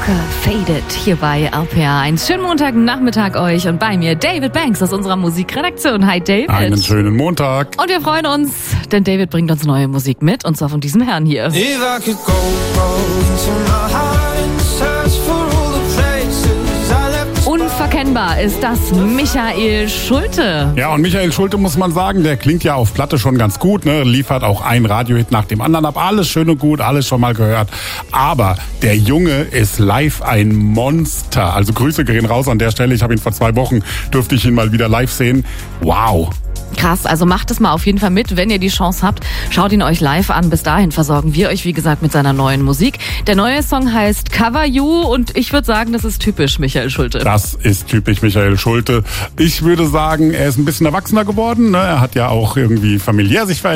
Walker Faded hier bei RPR1. Schönen Montagnachmittag euch und bei mir David Banks aus unserer Musikredaktion. Hi David. Einen schönen Montag. Und wir freuen uns, denn David bringt uns neue Musik mit, und zwar von diesem Herrn hier. Unverkennbar ist das Michael Schulte. Ja, und Michael Schulte, muss man sagen, der klingt ja auf Platte schon ganz gut, ne? Liefert auch einen Radiohit nach dem anderen ab. Alles schön und gut, alles schon mal gehört. Aber der Junge ist live ein Monster. Also Grüße gehen raus an der Stelle. Ich habe ihn vor 2 Wochen, durfte ich ihn mal wieder live sehen. Wow. Krass, also macht es mal auf jeden Fall mit, wenn ihr die Chance habt. Schaut ihn euch live an. Bis dahin versorgen wir euch, wie gesagt, mit seiner neuen Musik. Der neue Song heißt Cover You und ich würde sagen, das ist typisch Michael Schulte. Das ist typisch Michael Schulte. Ich würde sagen, er ist ein bisschen erwachsener geworden, ne? Er hat ja auch irgendwie familiär sich verändert.